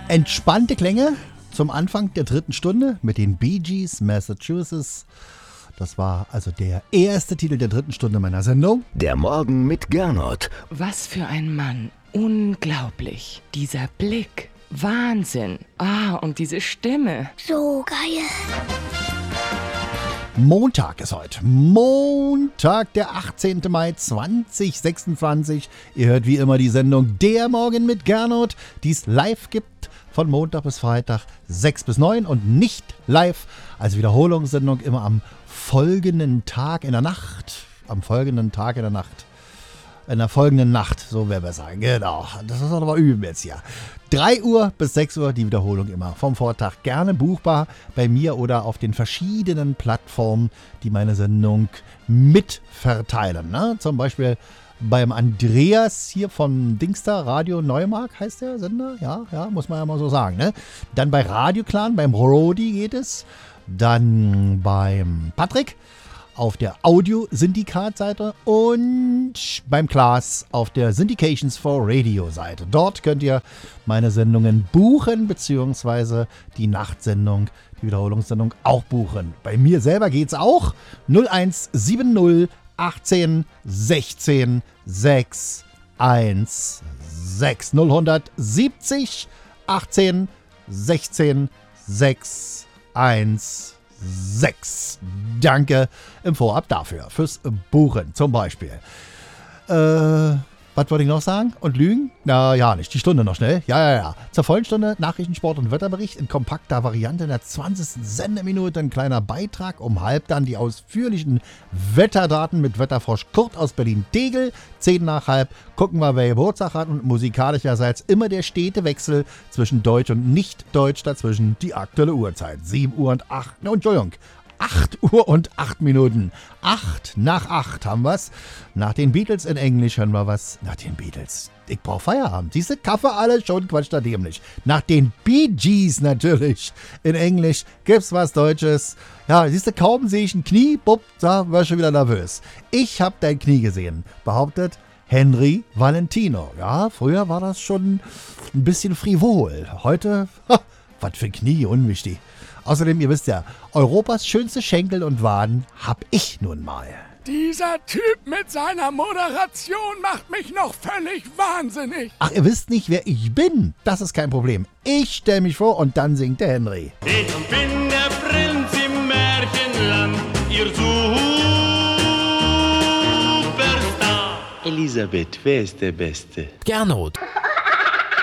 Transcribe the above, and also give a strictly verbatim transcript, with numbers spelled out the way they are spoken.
Entspannte Klänge zum Anfang der dritten Stunde mit den Bee Gees, Massachusetts. Das war also der erste Titel der dritten Stunde meiner Sendung. Der Morgen mit Gernot. Was für ein Mann. Unglaublich. Dieser Blick. Wahnsinn. Ah, und diese Stimme. So geil. Montag ist heute. Montag, der achtzehnten Mai zweitausendsechsundzwanzig. Ihr hört wie immer die Sendung Der Morgen mit Gernot, die es live gibt von Montag bis Freitag sechs bis neun und nicht live als Wiederholungssendung immer am folgenden Tag in der Nacht. Am folgenden Tag in der Nacht. In der folgenden Nacht, so wäre besser. Genau, das ist aber üben jetzt hier. drei Uhr bis sechs Uhr die Wiederholung immer vom Vortag. Gerne buchbar bei mir oder auf den verschiedenen Plattformen, die meine Sendung mitverteilen. Ne? Zum Beispiel beim Andreas hier von Dingster, Radio Neumark heißt der Sender. Ja, ja, muss man ja mal so sagen. Ne? Dann bei Radio Clan, beim Rodi geht es. Dann beim Patrick auf der Audio-Syndikat-Seite und beim Klaas auf der Syndications for Radio-Seite. Dort könnt ihr meine Sendungen buchen, beziehungsweise die Nachtsendung, die Wiederholungssendung auch buchen. Bei mir selber geht's auch. null eins sieben null achtzehn sechzehn sechs eins sechs null siebzig achtzehn sechzehn sechs eins sechs. Danke im Vorab dafür, fürs Buchen zum Beispiel. Äh, was wollte ich noch sagen? Und lügen? Na ja, nicht. Die Stunde noch schnell. Ja, ja, ja. Zur vollen Stunde Nachrichten, Sport und Wetterbericht in kompakter Variante in der zwanzigsten Sendeminute. Ein kleiner Beitrag. Um halb dann die ausführlichen Wetterdaten mit Wetterfrosch Kurt aus Berlin-Tegel. Zehn nach halb gucken wir, wer Geburtstag hat. Und musikalischerseits immer der stete Wechsel zwischen Deutsch und Nicht-Deutsch. Dazwischen die aktuelle Uhrzeit. sieben Uhr und acht. Ne, Entschuldigung. acht Uhr und acht Minuten. acht nach acht haben wir's. Nach den Beatles in Englisch hören wir was. Nach den Beatles. Ich brauch Feierabend. Siehste, Kaffee alle schon Quatsch da dämlich. Nach den Bee Gees natürlich. In Englisch gibt's was Deutsches. Ja, siehste, kaum sehe ich ein Knie, bupp, da war ich schon wieder nervös. Ich hab dein Knie gesehen, behauptet Henry Valentino. Ja, früher war das schon ein bisschen frivol. Heute, ha, was für ein Knie, unwichtig. Außerdem, ihr wisst ja, Europas schönste Schenkel und Waden hab ich nun mal. Dieser Typ mit seiner Moderation macht mich noch völlig wahnsinnig. Ach, ihr wisst nicht, wer ich bin? Das ist kein Problem. Ich stell mich vor und dann singt der Henry. Ich bin der Prinz im Märchenland, ihr Superstar. Elisabeth, wer ist der Beste? Gernot.